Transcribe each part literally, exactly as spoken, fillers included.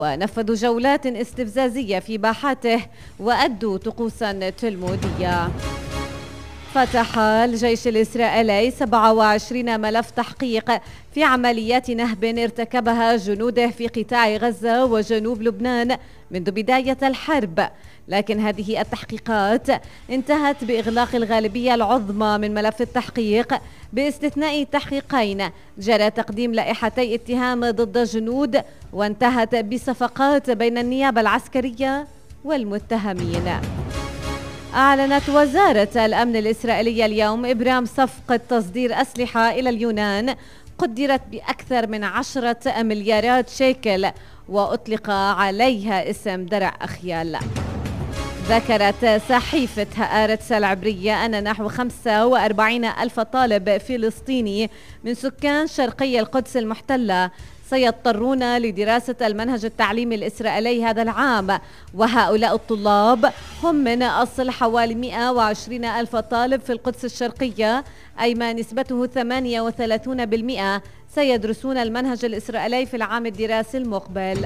ونفذوا جولات استفزازية في باحاته وأدوا طقوسا تلمودية. فتح الجيش الإسرائيلي سبعة وعشرين ملف تحقيق في عمليات نهب ارتكبها جنوده في قطاع غزة وجنوب لبنان منذ بداية الحرب، لكن هذه التحقيقات انتهت بإغلاق الغالبية العظمى من ملف التحقيق باستثناء تحقيقين جرى تقديم لائحتي اتهام ضد الجنود وانتهت بصفقات بين النيابة العسكرية والمتهمين. أعلنت وزارة الأمن الإسرائيلية اليوم إبرام صفقة تصدير أسلحة إلى اليونان قدرت بأكثر من عشرة مليارات شيكل وأطلق عليها اسم درع أخيال. ذكرت صحيفة هآرتس العبرية أن نحو خمسة وأربعين ألف طالب فلسطيني من سكان شرقي القدس المحتلة سيضطرون لدراسة المنهج التعليمي الإسرائيلي هذا العام، وهؤلاء الطلاب هم من أصل حوالي مئة وعشرين ألف طالب في القدس الشرقية، أي ما نسبته ثمانية وثلاثين بالمئة سيدرسون المنهج الإسرائيلي في العام الدراسي المقبل.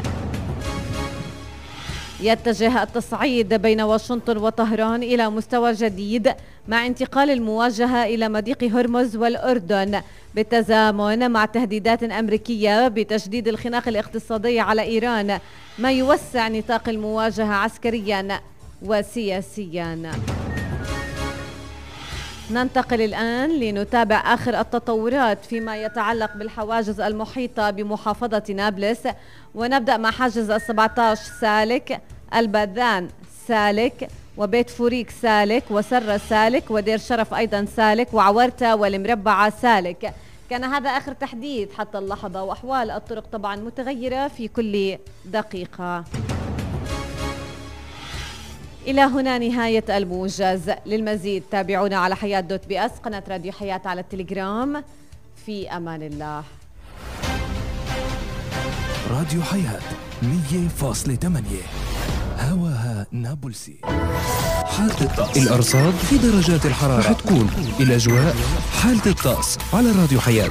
يتجه التصعيد بين واشنطن وطهران إلى مستوى جديد مع انتقال المواجهة إلى مضيق هرمز والأردن بالتزامن مع تهديدات أمريكية بتشديد الخناق الاقتصادي على إيران، ما يوسع نطاق المواجهة عسكريا وسياسيا. ننتقل الآن لنتابع آخر التطورات فيما يتعلق بالحواجز المحيطة بمحافظة نابلس، ونبدأ مع حاجز السبعة عشر سالك، الباذان سالك، وبيت فوريك سالك، وسرة سالك، ودير شرف أيضا سالك، وعورتة والمربعة سالك. كان هذا آخر تحديث حتى اللحظة، وأحوال الطرق طبعا متغيرة في كل دقيقة. إلى هنا نهاية الموجز. للمزيد تابعونا على حياة دوت بي اس، قناة راديو حياة على التليجرام. في أمان الله. راديو حياة مية فاصلة ثمانية هواها نابلسي. حالة الطقس، الأرصاد في درجات الحرارة رح تكون الأجواء. حالة الطقس على راديو حياة.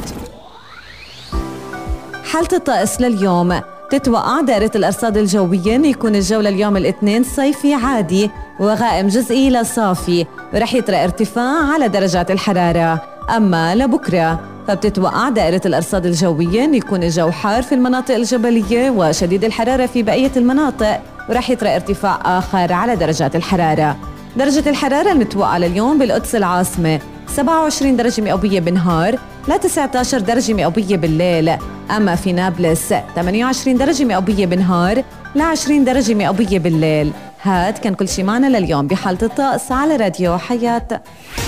حالة الطقس لليوم، تتوقع دائرة الأرصاد الجوية أن يكون الجو لليوم الاثنين صيفي عادي وغائم جزئي لصافي، ورح يطرأ ارتفاع على درجات الحرارة. أما لبكرة فبتتوقع دائرة الأرصاد الجوية أن يكون الجو حار في المناطق الجبلية وشديد الحرارة في بقية المناطق، ورح يطرأ ارتفاع آخر على درجات الحرارة. درجة الحرارة المتوقعة لليوم بالقدس العاصمة سبعة وعشرين درجة مئوية بالنهار ل تسعة عشر درجة مئوية بالليل. أما في نابلس ثمانية وعشرين درجة مئوية بالنهار ل عشرين درجة مئوية بالليل. هاد كان كل شي معنا لليوم بحالة الطقس على راديو حياة.